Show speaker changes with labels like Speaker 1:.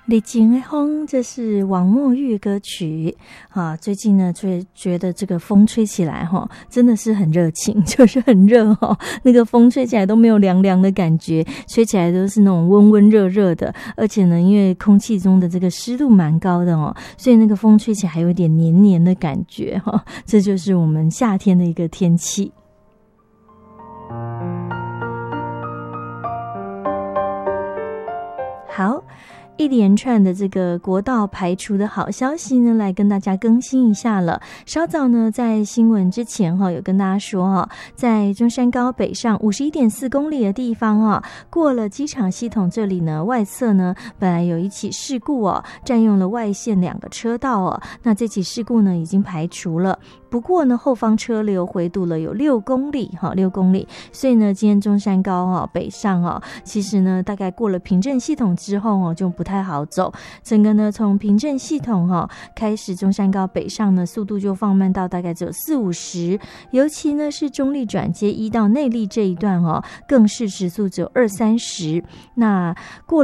Speaker 1: 历经的风，这是王墨玉歌曲啊。最近呢，觉得这个风吹起来哈，真的是很热情，就是很热哈。那个风吹起来都没有凉凉的感觉，吹起来都是那种温温热热的。而且呢，因为空气中的这个湿度蛮高的哦，所以那个风吹起来还有一点黏黏的感觉哈。这就是我们夏天的一个天气。好。一连串的这个国道排除的好消息呢，来跟大家更新一下了。稍早呢，在新闻之前有跟大家说在中山高北上51.4公里的地方过了机场系统这里呢，外侧呢本来有一起事故占用了外线2个车道那这起事故呢已经排除了。不过呢，后方车流回堵了有6公里，6公里。所以呢，今天中山高北上其实呢，大概过了平镇系统之后就不太好走。整个呢，从平镇系统开始，中山高北上呢，速度就放慢到大概只有40-50。尤其呢是中立转接1到内坜这一段更是时速只有20-30。那过